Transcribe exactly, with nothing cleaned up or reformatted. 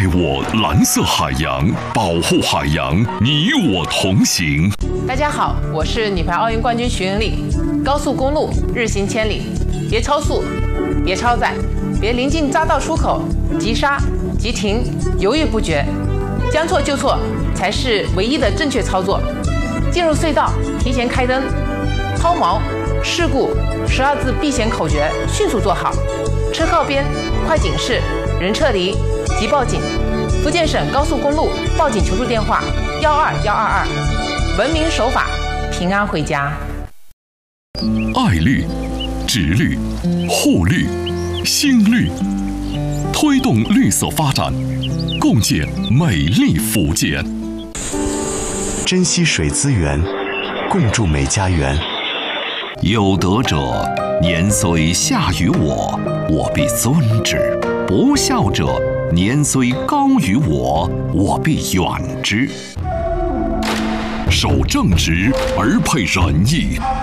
我蓝色海洋，保护海洋，你我同行。 大家好，我是女排奥运冠军徐云丽。高速公路日行千里，别超速，别超载，别临近匝道出口急刹、急停，犹豫不决，将错就错才是唯一的正确操作。进入隧道提前开灯，抛锚、事故十二字避险口诀迅速做好。车靠边，快警示，人撤离，即报警。福建省高速公路报警求助电话：幺二幺二二。文明守法，平安回家。 爱绿、植绿、护绿、新绿，推动绿色发展，共建美丽福建。 珍惜水资源，共筑美家园。 有德者年虽下于我，我必尊之；不孝者年虽高于我，我必远之。 守正直而配仁义，